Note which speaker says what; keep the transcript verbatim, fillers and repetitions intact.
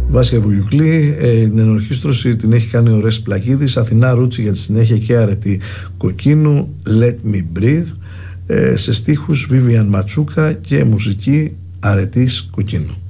Speaker 1: Βάσια Βουγιουκλή. Ε, την ενορχήστρωση την έχει κάνει ο Ρες Πλακίδης. Αθηνά Ρούτσι για τη συνέχεια και αρετή Κοκκίνου, Let Me Breathe. Ε, σε στίχους Βίβιαν Ματσούκα και μουσική Αρετής Κοκκίνου.